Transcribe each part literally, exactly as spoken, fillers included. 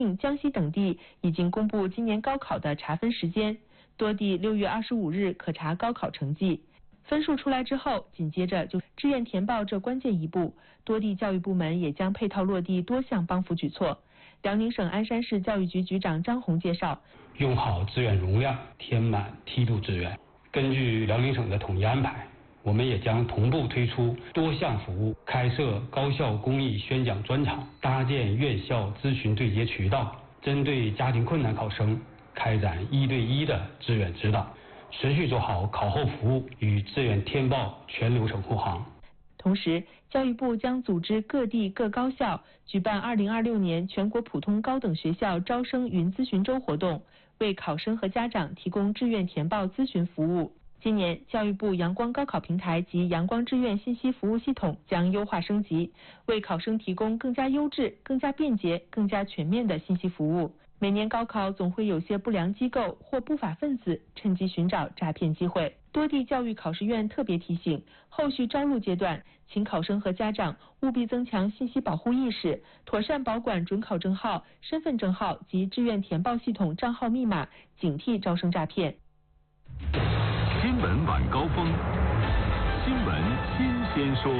江西等地已经公布今年高考的查分时间，多地六月二十五日可查高考成绩。分数出来之后，紧接着就志愿填报这关键一步，多地教育部门也将配套落地多项帮扶举措。辽宁省鞍山市教育局局长张红介绍， 用好志愿容量，填满梯度志愿。根据辽宁省的统一安排，我们也将同步推出多项服务，开设高校公益宣讲专场，搭建院校咨询对接渠道，针对家庭困难考生开展一对一的志愿指导，持续做好考后服务与志愿填报全流程护航。 同时，教育部将组织各地各高校举办二零二六年全国普通高等学校招生云咨询周活动，为考生和家长提供志愿填报咨询服务。今年，教育部阳光高考平台及阳光志愿信息服务系统将优化升级，为考生提供更加优质、更加便捷、更加全面的信息服务。每年高考总会有些不良机构或不法分子趁机寻找诈骗机会。多地教育考试院特别提醒，后续招录阶段，请考生和家长务必增强信息保护意识，妥善保管准考证号、身份证号及志愿填报系统账号密码，警惕招生诈骗。 新闻晚高峰，新闻新鲜说。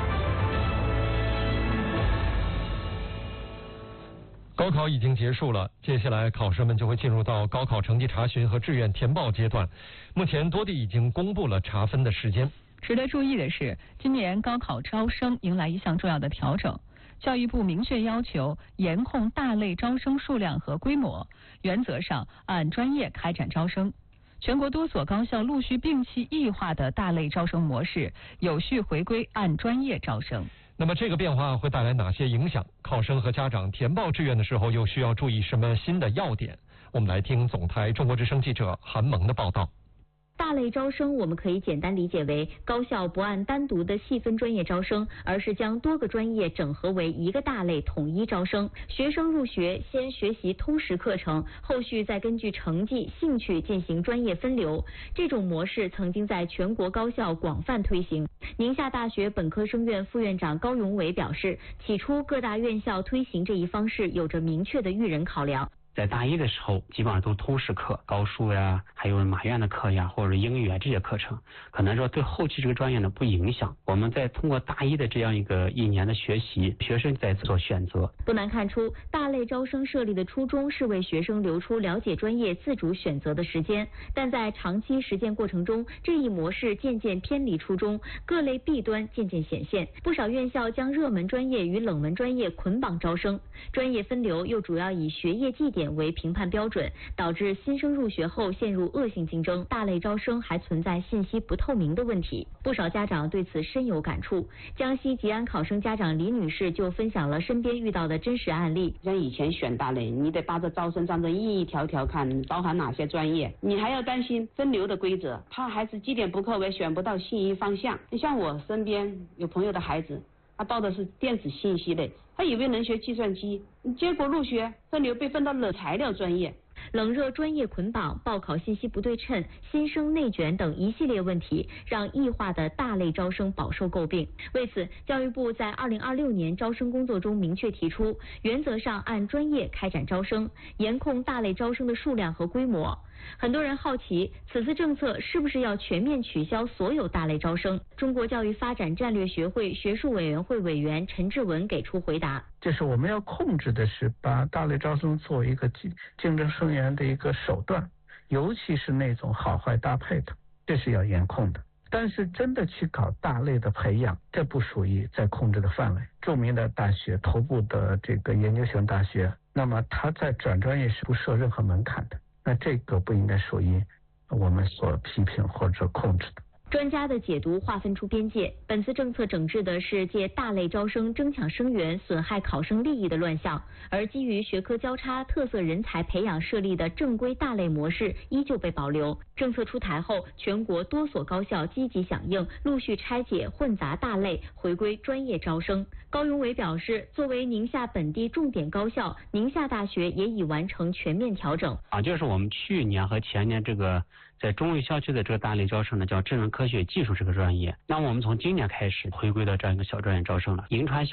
高考已经结束了，接下来考生们就会进入到高考成绩查询和志愿填报阶段。目前多地已经公布了查分的时间。 值得注意的是，今年高考招生迎来一项重要的调整。教育部明确要求严控大类招生数量和规模，原则上按专业开展招生。全国多所高校陆续摒弃异化的大类招生模式，有序回归按专业招生。 那么这个变化会带来哪些影响？考生和家长填报志愿的时候又需要注意什么新的要点？我们来听总台中国之声记者韩萌的报道。 大类招生我们可以简单理解为高校不按单独的细分专业招生，而是将多个专业整合为一个大类统一招生。学生入学先学习通识课程，后续再根据成绩、兴趣进行专业分流。这种模式曾经在全国高校广泛推行。宁夏大学本科生院副院长高永伟表示，起初各大院校推行这一方式有着明确的育人考量。 在大一的时候，基本上都是通识课，高数呀，还有马院的课呀，或者英语啊这些课程，可能说对后期这个专业呢不影响。我们在通过大一的这样一个一年的学习，学生在做选择。 不难看出，大类招生设立的初衷是为学生留出了解专业、自主选择的时间，但在长期实践过程中，这一模式渐渐偏离初衷，各类弊端渐渐显现。不少院校将热门专业与冷门专业捆绑招生，专业分流又主要以学业绩点为评判标准，导致新生入学后陷入恶性竞争。大类招生还存在信息不透明的问题，不少家长对此深有感触。江西吉安考生家长李女士就分享了身边遇到的真实案例。 像以前选大类，你得把这招生章程一一条条看，包含哪些专业，你还要担心分流的规则，怕孩子绩点不够，也选不到心仪方向。你像我身边有朋友的孩子，他报的是电子信息类，他以为能学计算机，结果入学分流被分到了材料专业。 冷热专业捆绑、报考信息不对称、新生内卷等一系列问题，让异化的大类招生饱受诟病。为此，教育部在二零二六年招生工作中明确提出，原则上按专业开展招生，严控大类招生的数量和规模。很多人好奇，此次政策是不是要全面取消所有大类招生？中国教育发展战略学会学术委员会委员陈志文给出回答： 就是我们要控制的是把大类招生作为一个竞竞争生源的一个手段，尤其是那种好坏搭配的，这是要严控的。但是真的去搞大类的培养，这不属于在控制的范围。著名的大学、头部的这个研究型大学，那么它在转专业是不设任何门槛的。那这个不应该属于我们所批评或者控制的。 专家的解读划分出边界，本次政策整治的是借大类招生争抢生源、损害考生利益的乱象，而基于学科交叉、特色人才培养设立的正规大类模式依旧被保留。政策出台后，全国多所高校积极响应，陆续拆解混杂大类，回归专业招生。高永伟表示，作为宁夏本地重点高校，宁夏大学也已完成全面调整。 啊，就是我们去年和前年这个在中卫校区的这个大类招生呢，叫智能科学技术这个专业。那我们从今年开始回归到这样一个小专业招生了。银川